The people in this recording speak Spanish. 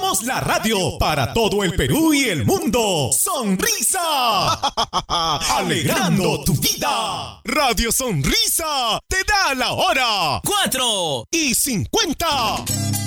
Somos la radio para todo el Perú y el mundo. ¡Sonrisa! Alegrando tu vida. Radio Sonrisa te da la hora. 4:50.